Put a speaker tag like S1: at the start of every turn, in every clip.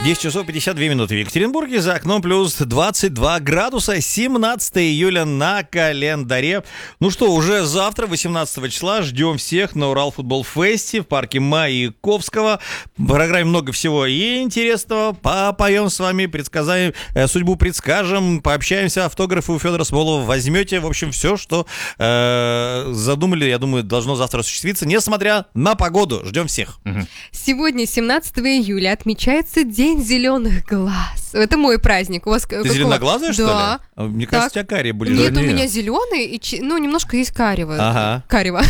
S1: 10 часов 52 минуты в Екатеринбурге, за окном плюс 22 градуса, 17 июля на календаре. Ну что, уже завтра, 18 числа, ждем всех на Урал Футбол Фесте в парке Маяковского. В программе много всего и интересного. Попоем с вами, предсказаем, судьбу предскажем, пообщаемся, автографы у Федора Смолова возьмете. В общем, все, что задумали, я думаю, должно завтра осуществиться, несмотря на погоду. Ждем всех.
S2: Сегодня, 17 июля, отмечается День зеленых глаз. Это мой праздник. У вас
S1: Ты зеленоглазая, что ли?
S2: Да.
S1: Мне кажется, у тебя карие были.
S2: Нет, у меня зеленый, и немножко есть карево.
S1: Ага.
S2: Карево.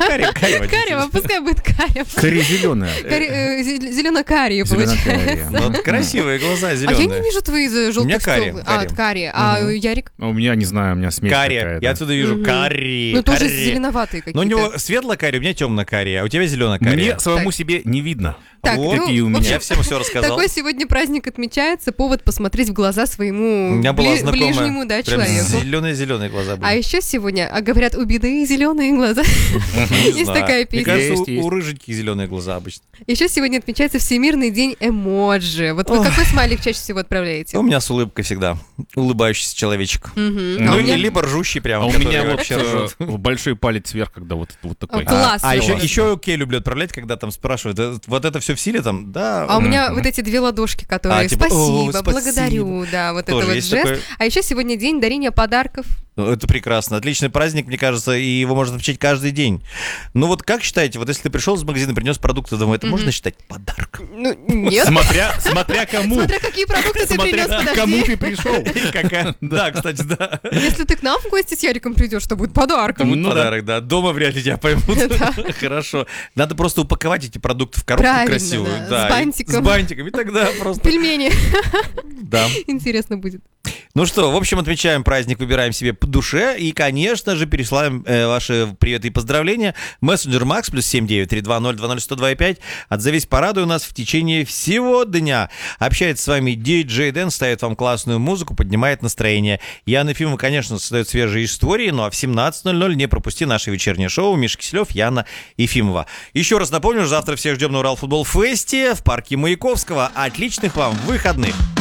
S2: Карево, пускай будет карево.
S3: Каре-зеленая.
S2: Зелено-карие, получается.
S1: Вот красивые глаза
S2: А
S1: зеленые.
S2: я не вижу твои желтые.
S1: У меня карие.
S2: Карие. А Ярик?
S3: У меня, не знаю, у меня смесь
S1: Карие.
S3: какая-то.
S1: Я отсюда вижу карие.
S2: Ну, тоже зеленоватые какие-то.
S1: Но у него светло-карие, у меня темно-карие, а у тебя зелено-карие.
S3: Мне самому себе не видно.
S2: Так,
S1: Вот
S3: какие у меня.
S1: Я всем все рассказал.
S2: Такой сегодня праздник отмечается, повод посмотреть в глаза
S1: У
S2: своему
S1: меня была знакомая,
S2: ближнему, да,
S1: прям
S2: человеку.
S1: зеленые глаза были.
S2: А еще сегодня, говорят, у беды зеленые глаза.
S1: Не
S2: Есть
S1: знаю.
S2: такая
S1: Мне
S2: песня.
S1: кажется,
S3: Есть.
S1: у рыженьких зеленые глаза обычно.
S2: Еще сегодня отмечается Всемирный день эмоджи. Вот вы какой смайлик чаще всего отправляете?
S1: У меня с улыбкой всегда. Улыбающийся человечек.
S2: Мгм.
S1: Ну,
S2: у меня-
S1: либо ржущий прямо.
S3: А у
S1: который
S3: меня вот
S1: вообще ржет.
S3: большой палец вверх, когда вот такой.
S2: Класс.
S1: А
S2: вот.
S1: еще окей люблю отправлять, когда там спрашивают, вот это все в силе там, да.
S2: А у меня вот эти две ладошки, которые
S1: типа,
S2: спасибо,
S1: спасибо.
S2: благодарю, да, вот
S1: Тоже
S2: это вот
S1: есть
S2: жест.
S1: такое.
S2: А еще сегодня день дарения подарков.
S1: Ну, это прекрасно. Отличный праздник, мне кажется, и его можно отмечать каждый день. Ну вот как считаете, вот если ты пришел из магазина, принес продукты домой, это можно считать подарком?
S2: Ну, нет.
S3: Смотря кому.
S2: Смотря какие продукты ты принес,
S3: Смотря кому
S2: подожди.
S3: ты пришел.
S1: Да, кстати, да.
S2: Если ты к нам в гости с Яриком придешь, то будет подарком.
S1: Будет подарок, да. Дома вряд ли тебя поймут.
S2: Да.
S1: Хорошо. Надо просто упаковать эти продукты в коробку
S2: Правильно,
S1: красивую.
S2: да. С бантиком.
S1: С бантиком. И тогда просто...
S2: Пельмени.
S1: Да.
S2: Интересно будет.
S1: Ну что, в общем, отмечаем праздник, выбираем себе по душе и, конечно же, пересылаем ваши приветы и поздравления. Мессенджер Макс плюс 7932020102,5. Отзовись, порадуй нас в течение всего дня. Общается с вами диджей Дэн, ставит вам классную музыку, поднимает настроение. Яна Ефимова, конечно, создает свежие истории, ну а в 17:00 не пропусти наше вечернее шоу. Миша Киселев, Яна Ефимова. Еще раз напомню, завтра всех ждем на Урал Футбол Фесте в парке Маяковского. Отличных вам выходных!